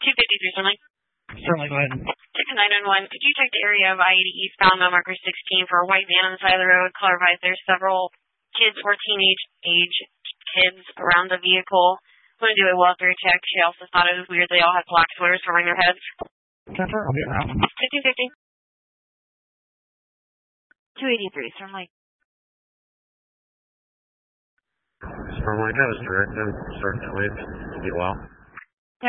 253, Sterling. Certainly, go ahead. Chicken 911, could you check the area of I-80 eastbound mile marker 16 for a white van on the side of the road? Color advised there's several kids or teenage age kids around the vehicle. I'm going to do a welfare check. She also thought it was weird they all had black sweaters covering their heads. Center, I'll get that one. 250. 283, Sterling. Sterling, that was directed. Sergeant Wade, get well.